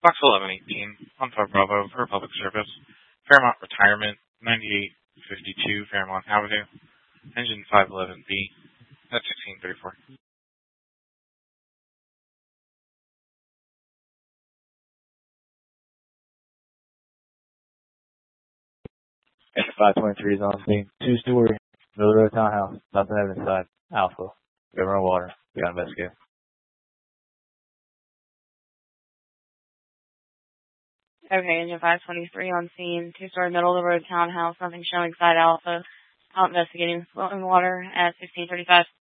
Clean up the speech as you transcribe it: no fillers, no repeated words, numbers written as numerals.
Box 1118, on Far Bravo for public service. Fairmont Retirement, 9852 Fairmont Avenue. Engine 511B. That's 1634. Engine 523 is on scene. Two-story, middle of the road townhouse. Nothing evident inside. Alpha. River and water. We got to investigate. Okay, Engine 523 on scene. Two-story, middle of the road townhouse. Nothing showing side Alpha. Out investigating flowing water at 1635.